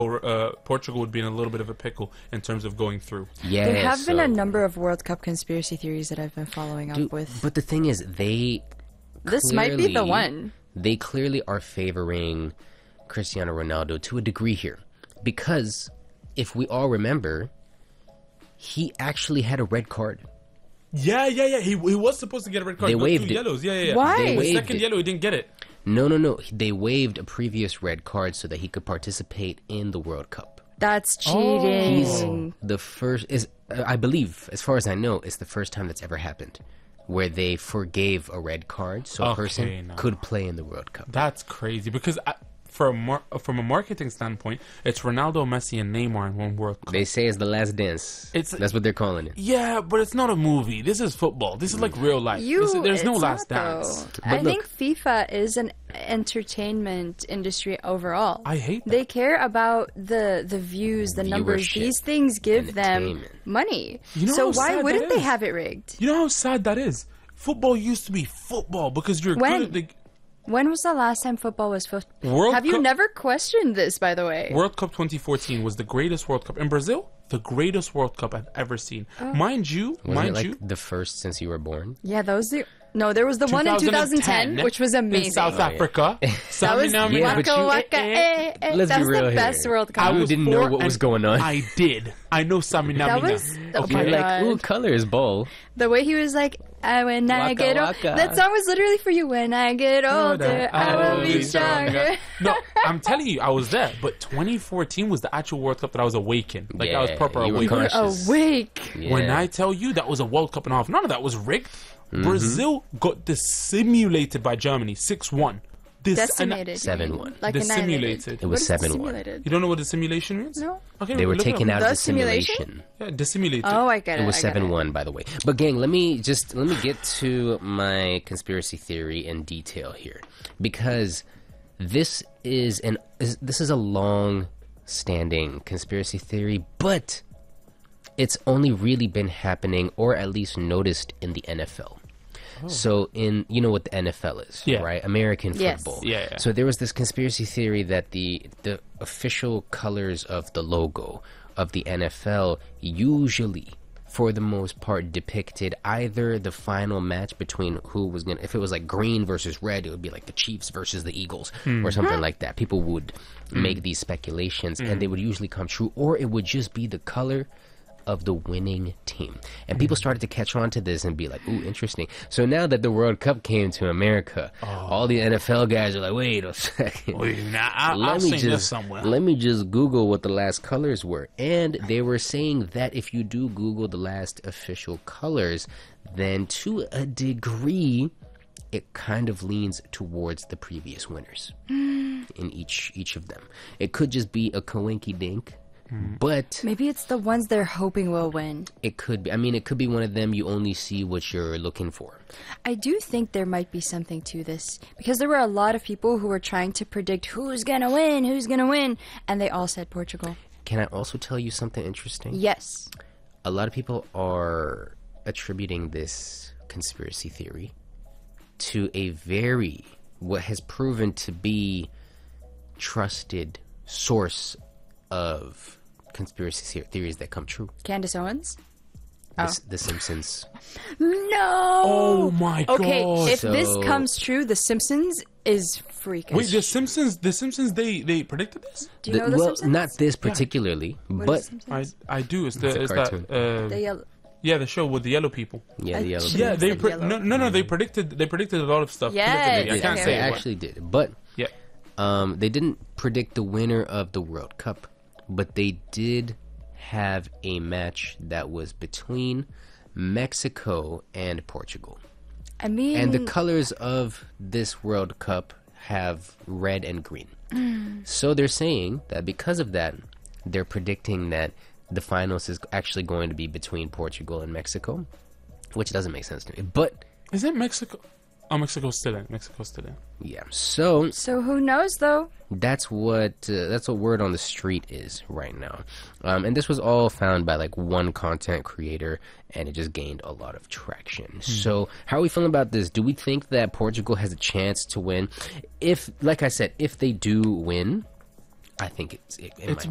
Portugal would be in a little bit of a pickle in terms of going through. Yeah, there have been a number of World Cup conspiracy theories that I've been following up with. But the thing is, This might be the one. They clearly are favoring Cristiano Ronaldo to a degree here. Because, if we all remember, he actually had a red card. Yeah. He was supposed to get a red card. They He got waived 2 it. yellows. Yeah. Why? The second yellow, he didn't get it. No. They waived a previous red card so that he could participate in the World Cup. That's cheating. He's the first, I believe, as far as I know, it's the first time that's ever happened where they forgave a red card so a person could play in the World Cup. That's crazy because from a marketing standpoint, it's Ronaldo, Messi, and Neymar in one World Cup. They say it's the last dance. That's what they're calling it. Yeah, but it's not a movie. This is football. This is like real life. There's no last dance. I think FIFA is an entertainment industry overall. I hate that. They care about the views, the numbers. Viewership, These things give them entertainment. money. You know So how why sad wouldn't that they is? have it rigged? You know how sad that is? Football used to be football because you're When? good at the When was the last time football was football? World Have you Cup- never questioned this, by the way? World Cup 2014 was the greatest World Cup in Brazil. The greatest World Cup I've ever seen. Mind you, Wasn't it like the first since you were born? Yeah, that was the... No, there was the one in 2010, which was amazing. in South Africa. That was Yeah, but Waka you- Waka, eh, eh. Let's That be was real the here. best World Cup. I You was didn't know 4 what was and going on. I did. I know Samina That Mina. was... Oh Okay. my You're like, God. ooh, colors, ball. The way he was like, when I Waka get older. waka. That song was literally for you. When I get older, I will be stronger. No, I'm telling you, I was there. But 2014 was the actual World Cup that I was awakened. Like, I was Yeah, proper you were awakened. conscious. Awake. Yeah. When I tell you that was a World Cup and a half, none of that was rigged. Brazil got dissimulated by Germany 6-1. Decimated. 7-1. Like Dissimulated. It was What is 7-1. dissimulated? You don't know what dissimulation means? No. Okay, They were look it taken up. out of The the simulation? simulation. Yeah, dissimulated. Oh, I get it. It was I get it. 7-1, by the way. But gang, let me get to my conspiracy theory in detail here, because this is a long-standing conspiracy theory, but it's only really been happening, or at least noticed, in the NFL. So you know what the NFL is, Yeah. right? American Yes. football. Yeah. So there was this conspiracy theory that the official colors of the logo of the NFL usually, for the most part, depicted either the final match between who was gonna, if it was like green versus red, it would be like the Chiefs versus the Eagles or something like that. People would make these speculations and they would usually come true, or it would just be the color of the winning team. And people started to catch on to this and be like, ooh, interesting. So now that the World Cup came to America, all the NFL guys are like, wait a second. Wait, nah, I've seen this somewhere. Let me just Google what the last colors were. And they were saying that if you do Google the last official colors, then to a degree, it kind of leans towards the previous winners in each of them. It could just be a coinky dink, but Maybe it's the ones they're hoping will win. it could be. I mean, it could be one of them. You only see what you're looking for. I do think there might be something to this, because there were a lot of people who were trying to predict who's gonna win, and they all said Portugal. Can I also tell you something interesting? Yes. A lot of people are attributing this conspiracy theory to what has proven to be trusted source of conspiracy theories that come true. Candace Owens? The Simpsons. No! Oh my god. Okay, if this So- comes true, The Simpsons is freaking. Wait, the Simpsons, they predicted this? Do you know The well, Simpsons? not this particularly, What but is The Simpsons? I do. It's a cartoon. The yellow. yeah, the show with the yellow people. yeah, the yellow. Shit. Yeah, they Said yellow. no, they predicted a lot of stuff. Yeah, predictably. I can't okay. say They what. actually did, but Yeah. they didn't predict the winner of the World Cup, but they did have a match that was between Mexico and Portugal. I mean, And the colors of this World Cup have red and green. So they're saying that because of that, they're predicting that the finals is actually going to be between Portugal and Mexico, which doesn't make sense to me. But Is it Mexico? Oh, Mexico's still in. yeah, so who knows though? that's what word on the street is right now. And this was all found by like one content creator, and it just gained a lot of traction. So how are we feeling about this? Do we think that Portugal has a chance to win? If, like I said, if they do win, I think it might